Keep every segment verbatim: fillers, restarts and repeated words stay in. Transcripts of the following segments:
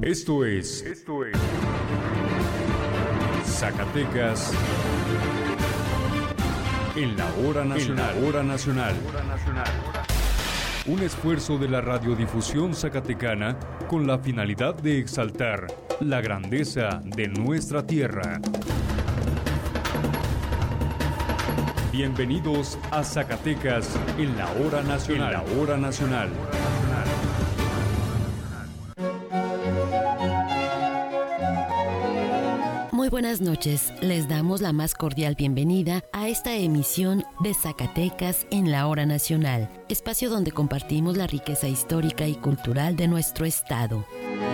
Esto es, esto es Zacatecas en la hora nacional. En la hora nacional. Un esfuerzo de la radiodifusión zacatecana con la finalidad de exaltar la grandeza de nuestra tierra. Bienvenidos a Zacatecas en la hora nacional. En la hora nacional. Muy buenas noches, les damos la más cordial bienvenida a esta emisión de Zacatecas en la hora nacional, espacio donde compartimos la riqueza histórica y cultural de nuestro estado.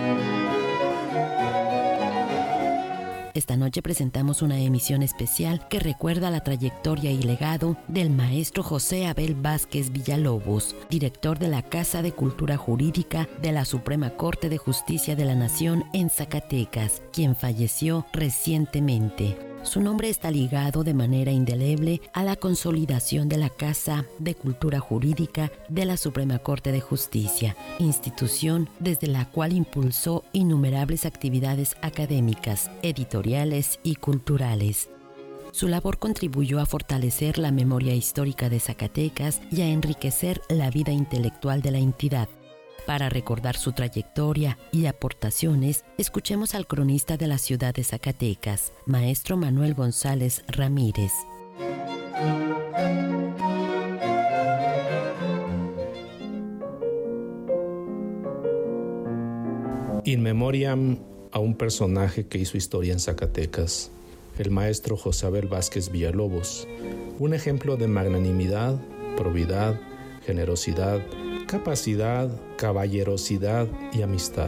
Esta noche presentamos una emisión especial que recuerda la trayectoria y legado del maestro José Abel Vázquez Villalobos, director de la Casa de Cultura Jurídica de la Suprema Corte de Justicia de la Nación en Zacatecas, quien falleció recientemente. Su nombre está ligado de manera indeleble a la consolidación de la Casa de Cultura Jurídica de la Suprema Corte de Justicia, institución desde la cual impulsó innumerables actividades académicas, editoriales y culturales. Su labor contribuyó a fortalecer la memoria histórica de Zacatecas y a enriquecer la vida intelectual de la entidad. Para recordar su trayectoria y aportaciones, escuchemos al cronista de la ciudad de Zacatecas, maestro Manuel González Ramírez. In memoriam a un personaje que hizo historia en Zacatecas, el maestro José Abel Vázquez Villalobos, un ejemplo de magnanimidad, probidad, generosidad, capacidad, caballerosidad y amistad.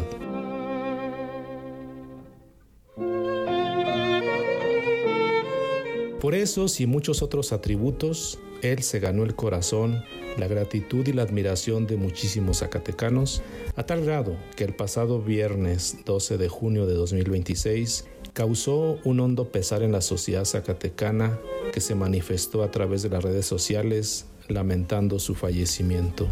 Por esos y muchos otros atributos, él se ganó el corazón, la gratitud y la admiración de muchísimos zacatecanos, a tal grado que el pasado viernes doce de junio de dos mil veintiséis causó un hondo pesar en la sociedad zacatecana que se manifestó a través de las redes sociales lamentando su fallecimiento.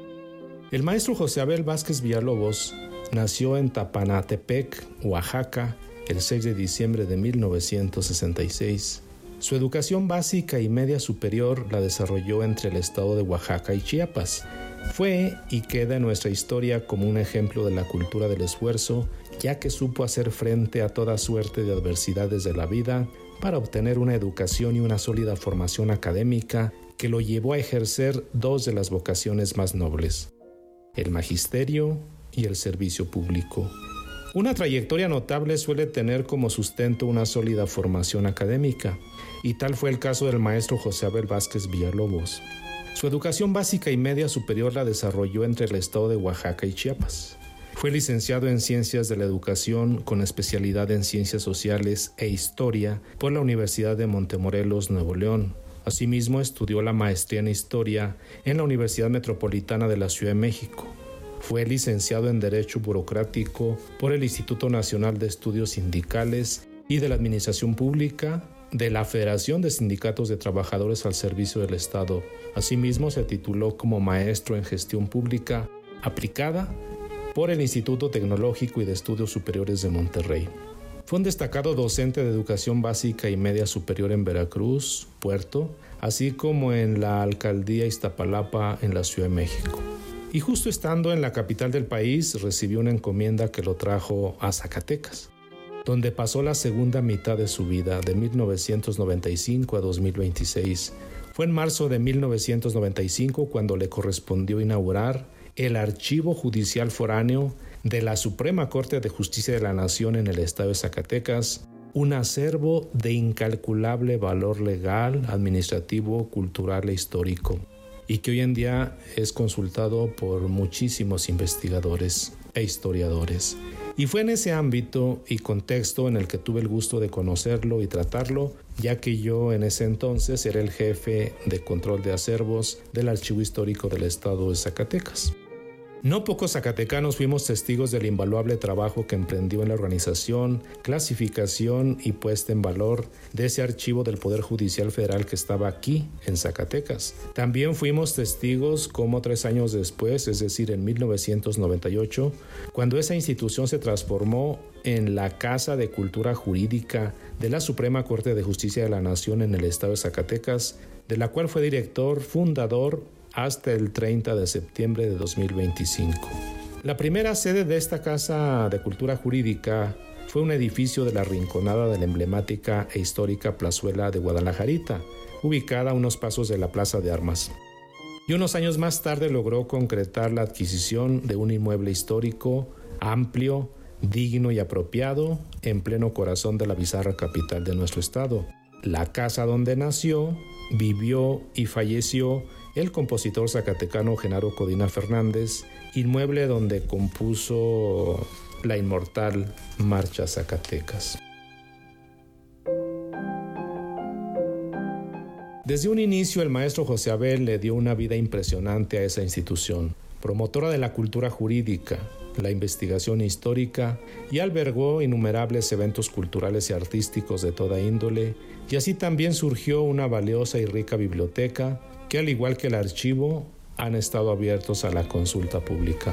El maestro José Abel Vázquez Villalobos nació en Tapanatepec, Oaxaca, el seis de diciembre de mil novecientos sesenta y seis. Su educación básica y media superior la desarrolló entre el estado de Oaxaca y Chiapas. Fue y queda en nuestra historia como un ejemplo de la cultura del esfuerzo, ya que supo hacer frente a toda suerte de adversidades de la vida para obtener una educación y una sólida formación académica que lo llevó a ejercer dos de las vocaciones más nobles: el magisterio y el servicio público. Una trayectoria notable suele tener como sustento una sólida formación académica, y tal fue el caso del maestro José Abel Vázquez Villalobos. Su educación básica y media superior la desarrolló entre el estado de Oaxaca y Chiapas. Fue licenciado en Ciencias de la Educación con especialidad en Ciencias Sociales e Historia por la Universidad de Montemorelos, Nuevo León. Asimismo, estudió la maestría en Historia en la Universidad Metropolitana de la Ciudad de México. Fue licenciado en Derecho Burocrático por el Instituto Nacional de Estudios Sindicales y de la Administración Pública de la Federación de Sindicatos de Trabajadores al Servicio del Estado. Asimismo, se tituló como maestro en Gestión Pública Aplicada por el Instituto Tecnológico y de Estudios Superiores de Monterrey. Fue un destacado docente de educación básica y media superior en Veracruz, Puerto, así como en la Alcaldía Iztapalapa en la Ciudad de México. Y justo estando en la capital del país, recibió una encomienda que lo trajo a Zacatecas, donde pasó la segunda mitad de su vida, de mil novecientos noventa y cinco a dos mil veintiséis. Fue en marzo de mil novecientos noventa y cinco cuando le correspondió inaugurar el Archivo Judicial Foráneo de la Suprema Corte de Justicia de la Nación en el estado de Zacatecas, un acervo de incalculable valor legal, administrativo, cultural e histórico, y que hoy en día es consultado por muchísimos investigadores e historiadores. Y fue en ese ámbito y contexto en el que tuve el gusto de conocerlo y tratarlo, ya que yo en ese entonces era el jefe de control de acervos del Archivo Histórico del estado de Zacatecas. No pocos zacatecanos fuimos testigos del invaluable trabajo que emprendió en la organización, clasificación y puesta en valor de ese archivo del Poder Judicial Federal que estaba aquí, en Zacatecas. También fuimos testigos cómo tres años después, es decir, en mil novecientos noventa y ocho, cuando esa institución se transformó en la Casa de Cultura Jurídica de la Suprema Corte de Justicia de la Nación en el estado de Zacatecas, de la cual fue director fundador hasta el treinta de septiembre de dos mil veinticinco. La primera sede de esta Casa de Cultura Jurídica fue un edificio de la rinconada de la emblemática e histórica plazuela de Guadalajarita, ubicada a unos pasos de la Plaza de Armas. Y unos años más tarde logró concretar la adquisición de un inmueble histórico, amplio, digno y apropiado, en pleno corazón de la bizarra capital de nuestro estado. La casa donde nació, vivió y falleció el compositor zacatecano Genaro Codina Fernández, inmueble donde compuso la inmortal Marcha Zacatecas. Desde un inicio, el maestro José Abel le dio una vida impresionante a esa institución, promotora de la cultura jurídica, la investigación histórica, y albergó innumerables eventos culturales y artísticos de toda índole, y así también surgió una valiosa y rica biblioteca que, al igual que el archivo, han estado abiertos a la consulta pública.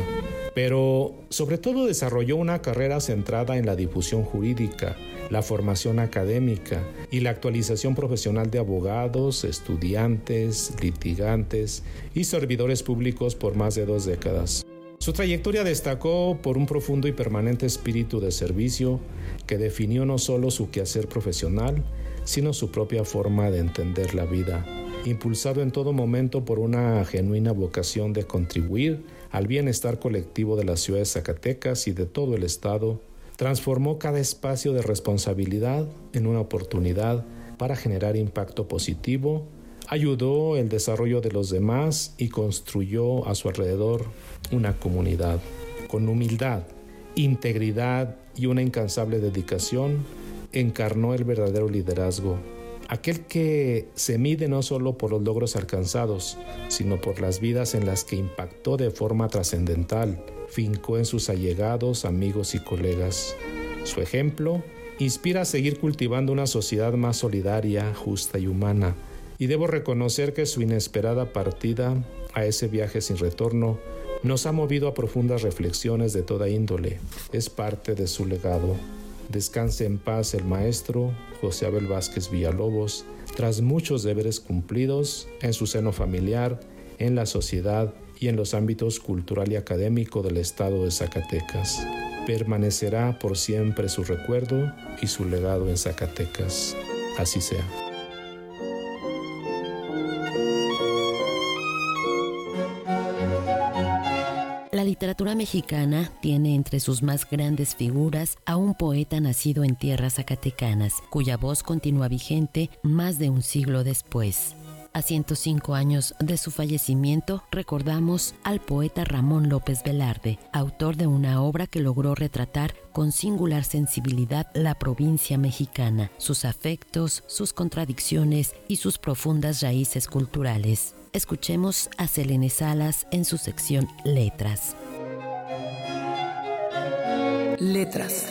Pero sobre todo desarrolló una carrera centrada en la difusión jurídica, la formación académica y la actualización profesional de abogados, estudiantes, litigantes y servidores públicos por más de dos décadas. Su trayectoria destacó por un profundo y permanente espíritu de servicio que definió no solo su quehacer profesional, sino su propia forma de entender la vida, impulsado en todo momento por una genuina vocación de contribuir al bienestar colectivo de la ciudad de Zacatecas y de todo el estado. Transformó cada espacio de responsabilidad en una oportunidad para generar impacto positivo, ayudó el desarrollo de los demás y construyó a su alrededor una comunidad. Con humildad, integridad y una incansable dedicación, encarnó el verdadero liderazgo, aquel que se mide no solo por los logros alcanzados, sino por las vidas en las que impactó de forma trascendental, fincó en sus allegados, amigos y colegas. Su ejemplo inspira a seguir cultivando una sociedad más solidaria, justa y humana, y debo reconocer que su inesperada partida a ese viaje sin retorno nos ha movido a profundas reflexiones de toda índole. Es parte de su legado. Descanse en paz el maestro José Abel Vázquez Villalobos, tras muchos deberes cumplidos en su seno familiar, en la sociedad y en los ámbitos cultural y académico del estado de Zacatecas. Permanecerá por siempre su recuerdo y su legado en Zacatecas. Así sea. La literatura mexicana tiene entre sus más grandes figuras a un poeta nacido en tierras zacatecanas, cuya voz continúa vigente más de un siglo después. A ciento cinco años de su fallecimiento, recordamos al poeta Ramón López Velarde, autor de una obra que logró retratar con singular sensibilidad la provincia mexicana, sus afectos, sus contradicciones y sus profundas raíces culturales. Escuchemos a Selene Salas en su sección Letras. Letras.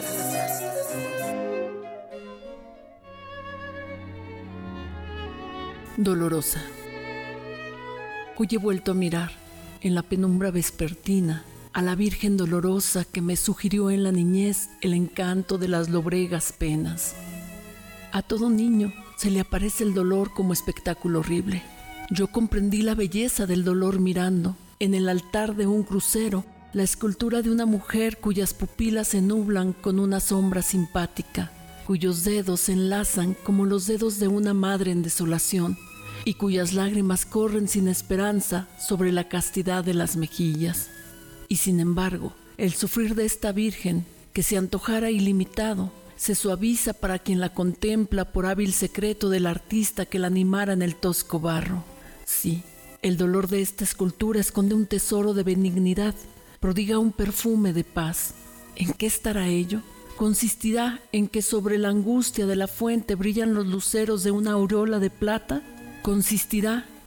Dolorosa. Hoy he vuelto a mirar en la penumbra vespertina a la Virgen dolorosa que me sugirió en la niñez el encanto de las lobregas penas. A todo niño se le aparece el dolor como espectáculo horrible. Yo comprendí la belleza del dolor mirando, en el altar de un crucero, la escultura de una mujer cuyas pupilas se nublan con una sombra simpática, cuyos dedos se enlazan como los dedos de una madre en desolación, y cuyas lágrimas corren sin esperanza sobre la castidad de las mejillas. Y sin embargo, el sufrir de esta Virgen, que se antojara ilimitado, se suaviza para quien la contempla por hábil secreto del artista que la animara en el tosco barro. Sí, el dolor de esta escultura esconde un tesoro de benignidad, prodiga un perfume de paz. ¿En qué estará ello? ¿Consistirá en que sobre la angustia de la fuente brillan los luceros de una aureola de plata? ¿Consistirá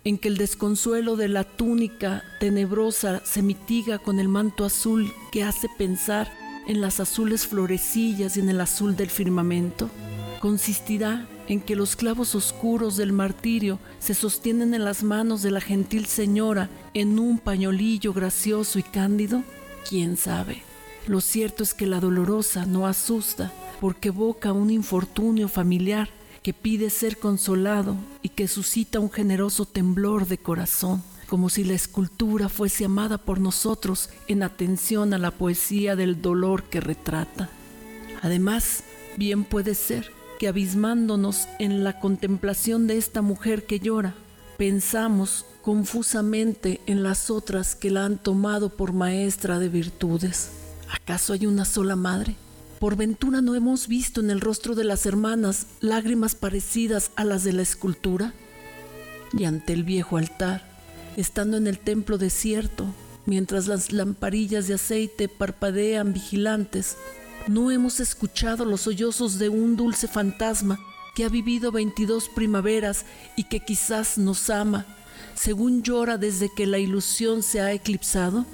en que el desconsuelo de la túnica tenebrosa se mitiga con el manto azul que hace pensar en las azules florecillas y en el azul del firmamento, consistirá en que los clavos oscuros del martirio se sostienen en las manos de la gentil señora en un pañolillo gracioso y cándido. ¿Quién sabe? Lo cierto es que la dolorosa no asusta porque evoca un infortunio familiar que pide ser consolado y que suscita un generoso temblor de corazón, como si la escultura fuese amada por nosotros en atención a la poesía del dolor que retrata. Además, bien puede ser que abismándonos en la contemplación de esta mujer que llora, pensamos confusamente en las otras que la han tomado por maestra de virtudes. ¿Acaso hay una sola madre? ¿Por ventura no hemos visto en el rostro de las hermanas lágrimas parecidas a las de la escultura? Y ante el viejo altar, estando en el templo desierto, mientras las lamparillas de aceite parpadean vigilantes, ¿no hemos escuchado los sollozos de un dulce fantasma que ha vivido veintidós primaveras y que quizás nos ama, según llora desde que la ilusión se ha eclipsado?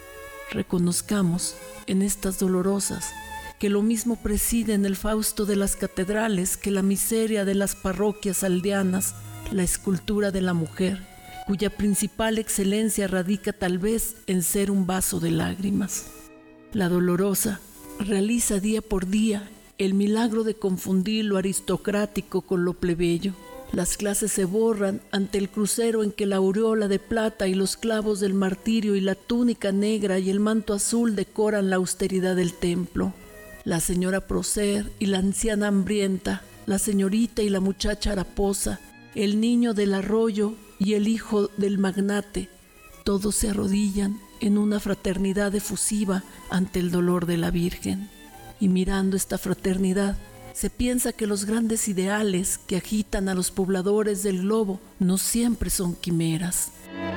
Reconozcamos en estas dolorosas que lo mismo preside en el Fausto de las catedrales que la miseria de las parroquias aldeanas, la escultura de la mujer, cuya principal excelencia radica tal vez en ser un vaso de lágrimas. La dolorosa realiza día por día el milagro de confundir lo aristocrático con lo plebeyo. Las clases se borran ante el crucero en que la aureola de plata y los clavos del martirio y la túnica negra y el manto azul decoran la austeridad del templo. La señora prócer y la anciana hambrienta, la señorita y la muchacha haraposa, el niño del arroyo y el hijo del magnate, todos se arrodillan en una fraternidad efusiva ante el dolor de la Virgen. Y mirando esta fraternidad, se piensa que los grandes ideales que agitan a los pobladores del globo no siempre son quimeras.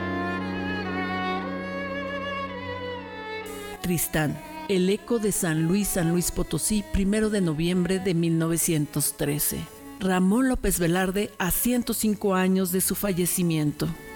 Tristán, el eco de San Luis, San Luis Potosí, primero de noviembre de mil novecientos trece. Ramón López Velarde, a ciento cinco años de su fallecimiento.